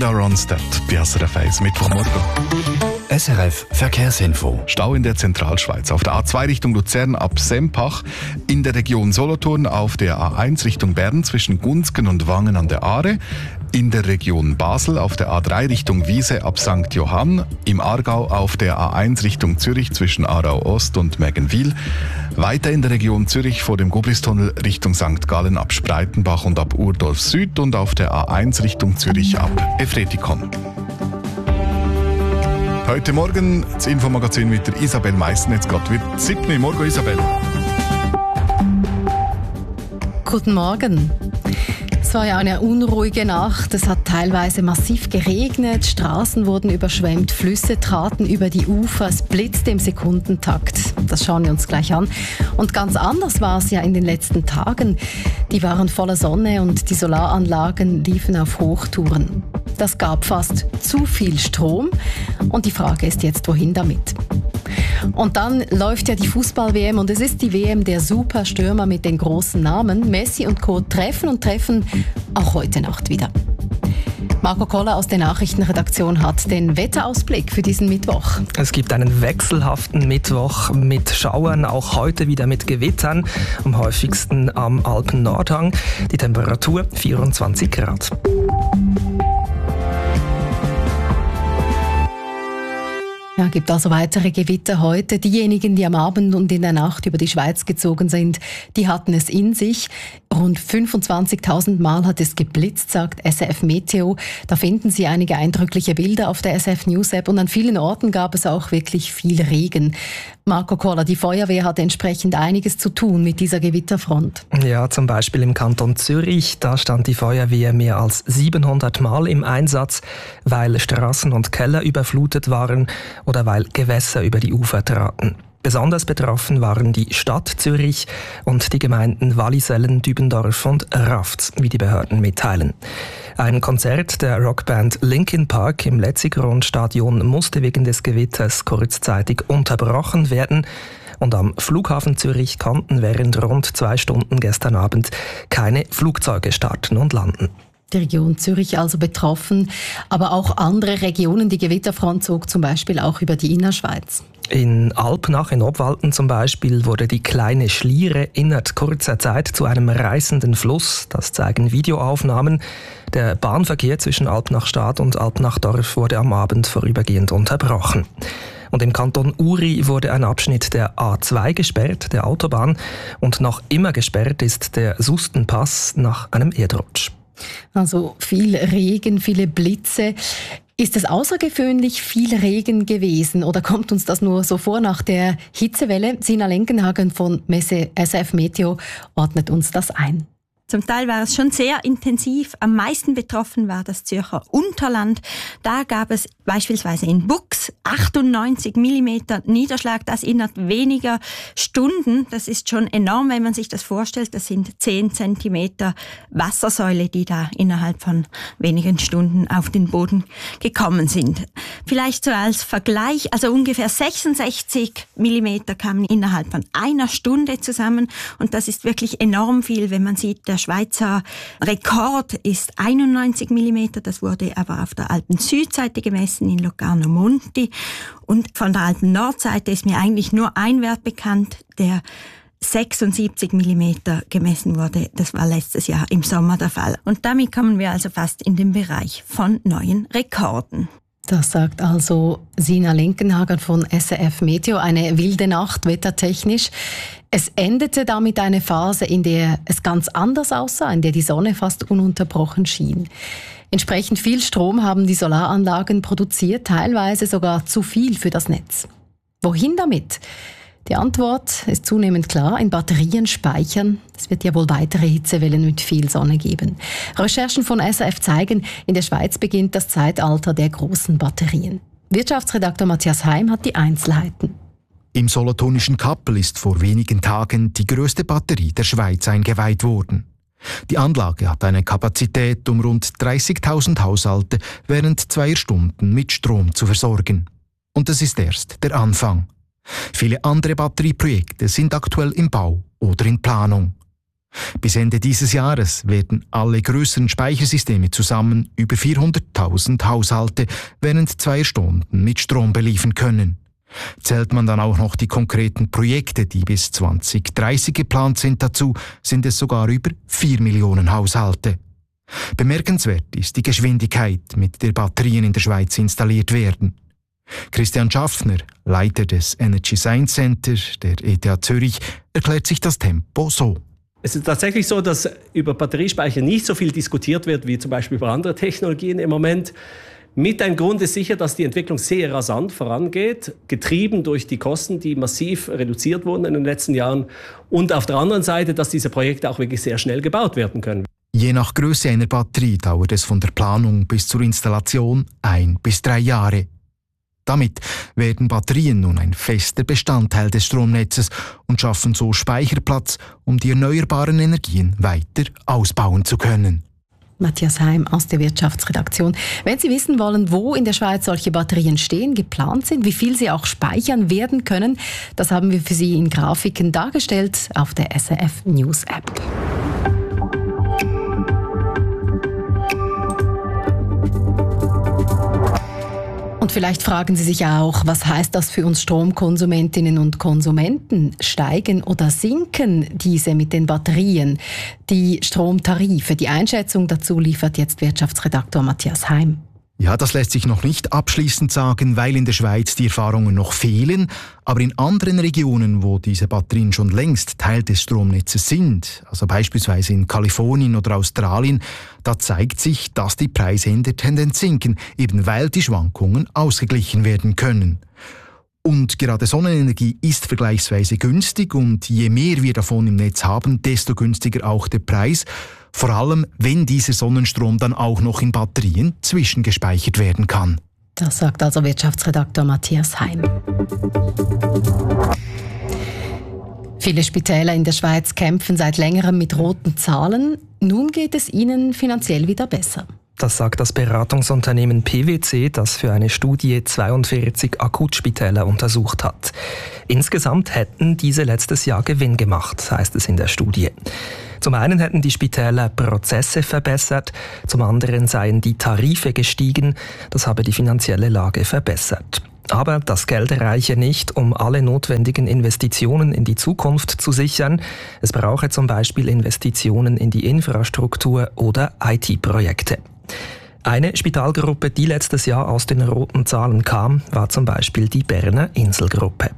Julia Ronstadt bei SRF 1 Mittwochmorgen. SRF Verkehrsinfo. Stau in der Zentralschweiz. Auf der A2 Richtung Luzern ab Sempach, in der Region Solothurn auf der A1 Richtung Bern zwischen Gunzgen und Wangen an der Aare, in der Region Basel auf der A3 Richtung Wiese ab St. Johann, im Aargau auf der A1 Richtung Zürich zwischen Aarau Ost und Mägenwil, weiter in der Region Zürich vor dem Gobristunnel Richtung St. Gallen ab Spreitenbach und ab Urdorf Süd und auf der A1 Richtung Zürich ab Efretikon. Heute Morgen das Infomagazin mit der Isabel Meissen. Jetzt gerade wird 7. Morgen, Isabel. Guten Morgen. Es war ja eine unruhige Nacht. Es hat teilweise massiv geregnet, Straßen wurden überschwemmt, Flüsse traten über die Ufer, es blitzte im Sekundentakt. Das schauen wir uns gleich an. Und ganz anders war es ja in den letzten Tagen. Die waren voller Sonne und die Solaranlagen liefen auf Hochtouren. Das gab fast zu viel Strom und die Frage ist jetzt, wohin damit? Und dann läuft ja die Fußball-WM und es ist die WM der Superstürmer mit den großen Namen. Messi und Co. treffen auch heute Nacht wieder. Marco Koller aus der Nachrichtenredaktion hat den Wetterausblick für diesen Mittwoch. Es gibt einen wechselhaften Mittwoch mit Schauern, auch heute wieder mit Gewittern, am häufigsten am Alpen-Nordhang. Die Temperatur 24 Grad. Ja, gibt also weitere Gewitter heute. Diejenigen, die am Abend und in der Nacht über die Schweiz gezogen sind, die hatten es in sich. Rund 25.000 Mal hat es geblitzt, sagt SRF Meteo. Da finden Sie einige eindrückliche Bilder auf der SRF News App und an vielen Orten gab es auch wirklich viel Regen. Marco Koller, die Feuerwehr hatte entsprechend einiges zu tun mit dieser Gewitterfront. Ja, zum Beispiel im Kanton Zürich, da stand die Feuerwehr mehr als 700 Mal im Einsatz, weil Straßen und Keller überflutet waren oder weil Gewässer über die Ufer traten. Besonders betroffen waren die Stadt Zürich und die Gemeinden Wallisellen, Dübendorf und Rafts, wie die Behörden mitteilen. Ein Konzert der Rockband Linkin Park im Letzigrund-Stadion musste wegen des Gewitters kurzzeitig unterbrochen werden. Und am Flughafen Zürich konnten während rund 2 Stunden gestern Abend keine Flugzeuge starten und landen. Die Region Zürich also betroffen, aber auch andere Regionen. Die Gewitterfront zog zum Beispiel auch über die Innerschweiz. In Alpnach in Obwalden zum Beispiel wurde die kleine Schliere innerhalb kurzer Zeit zu einem reißenden Fluss. Das zeigen Videoaufnahmen. Der Bahnverkehr zwischen Alpnach-Stadt und Alpnachdorf wurde am Abend vorübergehend unterbrochen. Und im Kanton Uri wurde ein Abschnitt der A2 gesperrt, der Autobahn. Und noch immer gesperrt ist der Sustenpass nach einem Erdrutsch. Also viel Regen, viele Blitze. Ist es außergewöhnlich viel Regen gewesen oder kommt uns das nur so vor nach der Hitzewelle? Sina Lenkenhagen von SRF Meteo ordnet uns das ein. Zum Teil war es schon sehr intensiv. Am meisten betroffen war das Zürcher Unterland. Da gab es beispielsweise in Bux 98 mm Niederschlag, das innerhalb weniger Stunden. Das ist schon enorm, wenn man sich das vorstellt. Das sind 10 cm Wassersäule, die da innerhalb von wenigen Stunden auf den Boden gekommen sind. Vielleicht so als Vergleich, also ungefähr 66 mm kamen innerhalb von einer Stunde zusammen. Und das ist wirklich enorm viel, wenn man sieht, der Schweizer Rekord ist 91 mm, das wurde aber auf der Alpen-Südseite gemessen in Locarno-Monti. Und von der Alpen-Nordseite ist mir eigentlich nur ein Wert bekannt, der 76 mm gemessen wurde. Das war letztes Jahr im Sommer der Fall. Und damit kommen wir also fast in den Bereich von neuen Rekorden. Das sagt also Sina Lenkenhagen von SRF Meteo. Eine wilde Nacht, wettertechnisch. Es endete damit eine Phase, in der es ganz anders aussah, in der die Sonne fast ununterbrochen schien. Entsprechend viel Strom haben die Solaranlagen produziert, teilweise sogar zu viel für das Netz. Wohin damit? Die Antwort ist zunehmend klar, in Batterien speichern. Es wird ja wohl weitere Hitzewellen mit viel Sonne geben. Recherchen von SRF zeigen, in der Schweiz beginnt das Zeitalter der großen Batterien. Wirtschaftsredakteur Matthias Heim hat die Einzelheiten. Im solothurnischen Kappel ist vor wenigen Tagen die grösste Batterie der Schweiz eingeweiht worden. Die Anlage hat eine Kapazität, um rund 30.000 Haushalte während 2 Stunden mit Strom zu versorgen. Und das ist erst der Anfang. Viele andere Batterieprojekte sind aktuell im Bau oder in Planung. Bis Ende dieses Jahres werden alle größeren Speichersysteme zusammen über 400.000 Haushalte während 2 Stunden mit Strom beliefern können. Zählt man dann auch noch die konkreten Projekte, die bis 2030 geplant sind dazu, sind es sogar über 4 Millionen Haushalte. Bemerkenswert ist die Geschwindigkeit, mit der Batterien in der Schweiz installiert werden. Christian Schaffner, Leiter des Energy Science Center der ETH Zürich, erklärt sich das Tempo so. Es ist tatsächlich so, dass über Batteriespeicher nicht so viel diskutiert wird wie zum Beispiel über andere Technologien im Moment. Mit ein Grund ist sicher, dass die Entwicklung sehr rasant vorangeht, getrieben durch die Kosten, die massiv reduziert wurden in den letzten Jahren. Und auf der anderen Seite, dass diese Projekte auch wirklich sehr schnell gebaut werden können. Je nach Größe einer Batterie dauert es von der Planung bis zur Installation 1 bis 3 Jahre. Damit werden Batterien nun ein fester Bestandteil des Stromnetzes und schaffen so Speicherplatz, um die erneuerbaren Energien weiter ausbauen zu können. Matthias Heim aus der Wirtschaftsredaktion. Wenn Sie wissen wollen, wo in der Schweiz solche Batterien stehen, geplant sind, wie viel sie auch speichern werden können, das haben wir für Sie in Grafiken dargestellt auf der SRF News App. Und vielleicht fragen Sie sich auch, was heißt das für uns Stromkonsumentinnen und Konsumenten? Steigen oder sinken diese mit den Batterien? Die Stromtarife, die Einschätzung dazu liefert jetzt Wirtschaftsredaktor Matthias Heim. Ja, das lässt sich noch nicht abschließend sagen, weil in der Schweiz die Erfahrungen noch fehlen. Aber in anderen Regionen, wo diese Batterien schon längst Teil des Stromnetzes sind, also beispielsweise in Kalifornien oder Australien, da zeigt sich, dass die Preise in der Tendenz sinken, eben weil die Schwankungen ausgeglichen werden können. Und gerade Sonnenenergie ist vergleichsweise günstig und je mehr wir davon im Netz haben, desto günstiger auch der Preis. Vor allem, wenn dieser Sonnenstrom dann auch noch in Batterien zwischengespeichert werden kann. Das sagt also Wirtschaftsredaktor Matthias Heim. Viele Spitäler in der Schweiz kämpfen seit längerem mit roten Zahlen. Nun geht es ihnen finanziell wieder besser. Das sagt das Beratungsunternehmen PwC, das für eine Studie 42 Akutspitäler untersucht hat. Insgesamt hätten diese letztes Jahr Gewinn gemacht, heißt es in der Studie. Zum einen hätten die Spitäler Prozesse verbessert, zum anderen seien die Tarife gestiegen, das habe die finanzielle Lage verbessert. Aber das Geld reiche nicht, um alle notwendigen Investitionen in die Zukunft zu sichern. Es brauche zum Beispiel Investitionen in die Infrastruktur oder IT-Projekte. Eine Spitalgruppe, die letztes Jahr aus den roten Zahlen kam, war zum Beispiel die Berner Inselgruppe.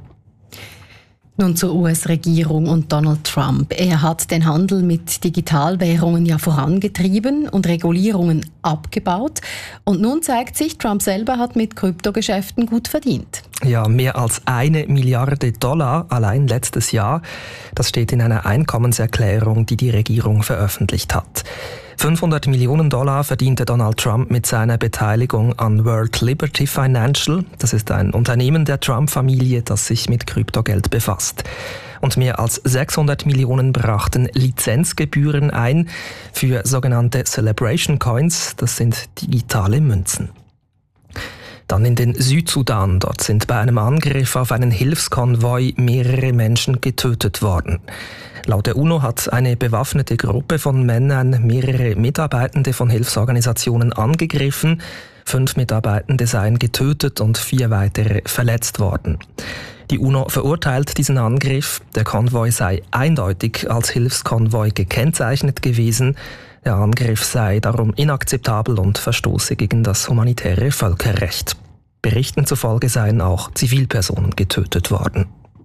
Nun zur US-Regierung und Donald Trump. Er hat den Handel mit Digitalwährungen ja vorangetrieben und Regulierungen abgebaut. Und nun zeigt sich, Trump selber hat mit Kryptogeschäften gut verdient. Ja, mehr als $1 Milliarde allein letztes Jahr. Das steht in einer Einkommenserklärung, die die Regierung veröffentlicht hat. $500 Millionen verdiente Donald Trump mit seiner Beteiligung an World Liberty Financial. Das ist ein Unternehmen der Trump-Familie, das sich mit Kryptogeld befasst. Und mehr als 600 Millionen brachten Lizenzgebühren ein für sogenannte Celebration Coins. Das sind digitale Münzen. Dann in den Südsudan. Dort sind bei einem Angriff auf einen Hilfskonvoi mehrere Menschen getötet worden. Laut der UNO hat eine bewaffnete Gruppe von Männern mehrere Mitarbeitende von Hilfsorganisationen angegriffen. 5 Mitarbeitende seien getötet und 4 weitere verletzt worden. Die UNO verurteilt diesen Angriff. Der Konvoi sei eindeutig als Hilfskonvoi gekennzeichnet gewesen. Der Angriff sei darum inakzeptabel und verstoße gegen das humanitäre Völkerrecht. Berichten zufolge seien auch Zivilpersonen getötet worden.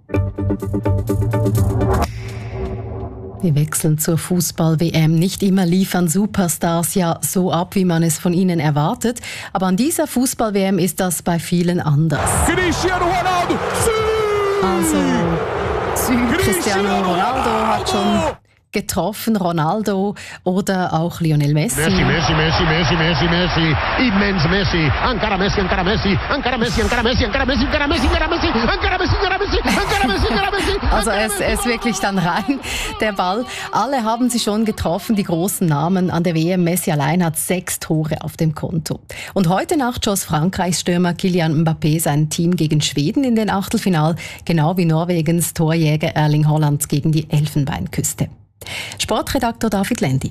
Wir wechseln zur Fußball-WM. Nicht immer liefern Superstars ja so ab, wie man es von ihnen erwartet. Aber an dieser Fußball-WM ist das bei vielen anders. Cristiano Ronaldo! Cristiano Ronaldo hat schon getroffen, Ronaldo oder auch Lionel Messi. Messi. Immens Messi. Ancora Messi. Also er ist wirklich dann rein, der Ball. Alle haben sie schon getroffen, die großen Namen an der WM. Messi allein hat 6 Tore auf dem Konto. Und heute Nacht schoss Frankreichs Stürmer Kylian Mbappé sein Team gegen Schweden in den Achtelfinal, genau wie Norwegens Torjäger Erling Haaland gegen die Elfenbeinküste. Sportredaktor David Lendi.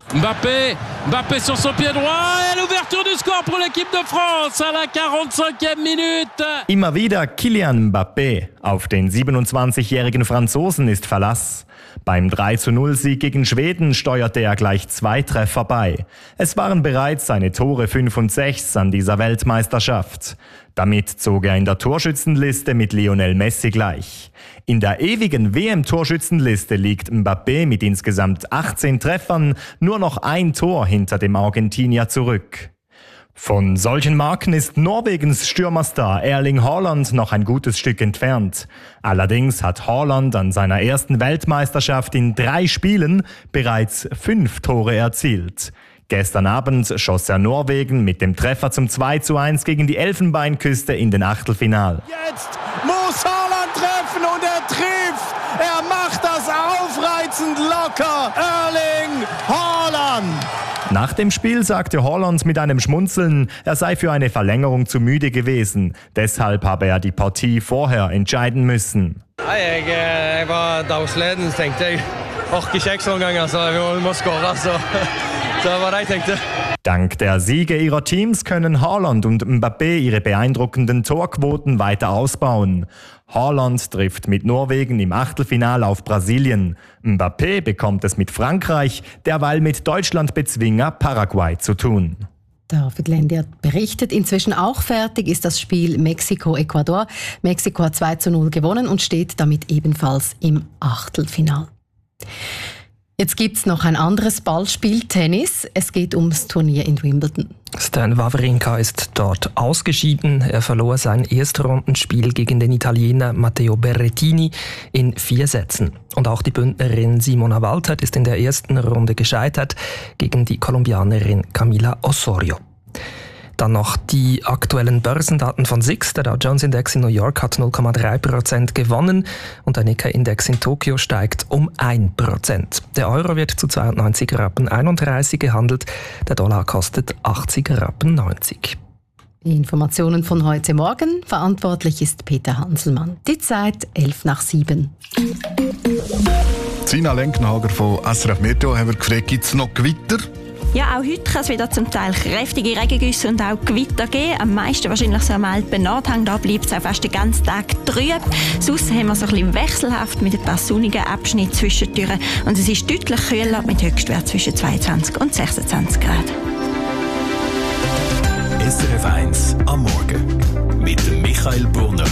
Mbappé sur son pied droit et l'ouverture du score pour l'équipe de France à la 45e Minute. Immer wieder Kylian Mbappé. Auf den 27-jährigen Franzosen ist Verlass. Beim 3:0-Sieg gegen Schweden steuerte er gleich 2 Treffer bei. Es waren bereits seine Tore 5 und 6 an dieser Weltmeisterschaft. Damit zog er in der Torschützenliste mit Lionel Messi gleich. In der ewigen WM-Torschützenliste liegt Mbappé mit insgesamt 18 Treffern nur noch ein Tor hinter dem Argentinier zurück. Von solchen Marken ist Norwegens Stürmerstar Erling Haaland noch ein gutes Stück entfernt. Allerdings hat Haaland an seiner ersten Weltmeisterschaft in 3 Spielen bereits 5 Tore erzielt. Gestern Abend schoss er Norwegen mit dem Treffer zum 2:1 gegen die Elfenbeinküste in den Achtelfinal. Jetzt muss Haaland treffen und er trifft. Er macht das aufreizend locker. Erling Haaland. Nach dem Spiel sagte Haaland mit einem Schmunzeln, er sei für eine Verlängerung zu müde gewesen. Deshalb habe er die Partie vorher entscheiden müssen. Jeg var dagsleden, tenkte jeg. Orker ikke ekstra ganger, så vi må skåre. Så det var det jeg tenkte. Dank der Siege ihrer Teams können Haaland und Mbappé ihre beeindruckenden Torquoten weiter ausbauen. Haaland trifft mit Norwegen im Achtelfinale auf Brasilien. Mbappé bekommt es mit Frankreich, derweil mit Deutschland-Bezwinger Paraguay zu tun. David Lendi hat berichtet. Inzwischen auch fertig ist das Spiel Mexiko-Ecuador. Mexiko hat 2:0 gewonnen und steht damit ebenfalls im Achtelfinal. Jetzt gibt es noch ein anderes Ballspiel, Tennis. Es geht ums Turnier in Wimbledon. Stan Wawrinka ist dort ausgeschieden. Er verlor sein Erstrundenspiel gegen den Italiener Matteo Berrettini in 4 Sätzen. Und auch die Bündnerin Simona Waltert ist in der ersten Runde gescheitert gegen die Kolumbianerin Camila Osorio. Dann noch die aktuellen Börsendaten von SIX. Der Dow Jones Index in New York hat 0,3% gewonnen und der Nikkei-Index in Tokio steigt um 1%. Der Euro wird zu 92,31 Rappen gehandelt, der Dollar kostet 80,90 Rappen. Die Informationen von heute Morgen. Verantwortlich ist Peter Hanselmann. Die Zeit 6:11. Sina Lenkenhager von SRF Meteo haben wir gefragt, gibt es noch Gewitter? Ja, auch heute kann es wieder zum Teil kräftige Regengüsse und auch Gewitter geben. Am meisten wahrscheinlich so am Alpen-Nordhang. Da bleibt es auch fast den ganzen Tag trüb. Sonst haben wir so ein bisschen wechselhaft mit ein paar sonnigen Abschnitten zwischendurch. Und es ist deutlich kühler mit Höchstwert zwischen 22 und 26 Grad. SRF 1 am Morgen mit dem Michael Brunner.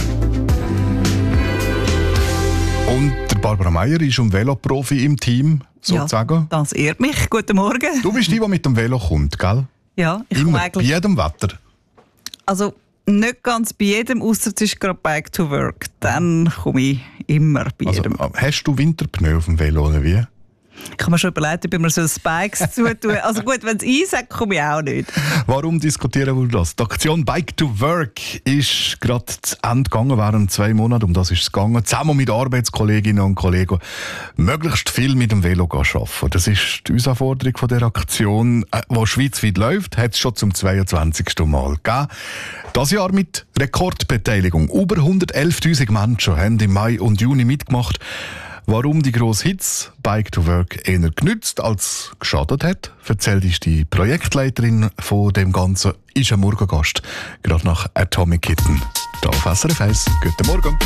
Und der Barbara Meier ist ein Veloprofi im Team, sozusagen. Ja, das ehrt mich. Guten Morgen. Du bist die mit dem Velo kommt, gell? Ja, ich immer, komme eigentlich... bei jedem Wetter? Also nicht ganz bei jedem, ausser es ist gerade Back to Work. Dann komme ich immer bei jedem. Hast du Winterpneu auf dem Velo, oder wie? Ich habe mir schon überlegt, ob ich mir so Spikes zutue. Also gut, wenn es einsackt, komme ich auch nicht. Warum diskutieren wir das? Die Aktion Bike to Work ist gerade zu Ende gegangen, während 2 Monaten. Um das ist es gegangen. Zusammen mit Arbeitskolleginnen und Kollegen möglichst viel mit dem Velo arbeiten. Das ist die Herausforderung von der Aktion, die schweizweit läuft, hat es schon zum 22. Mal gegeben. Das Jahr mit Rekordbeteiligung. Über 111'000 Menschen haben im Mai und Juni mitgemacht. Warum die grosse Hits Bike to Work eher genützt als geschadet hat, erzählt uns die Projektleiterin von dem Ganzen, ist ein Morgengast, gerade nach Atomic Kitten. Hier auf SRF 1. Guten Morgen.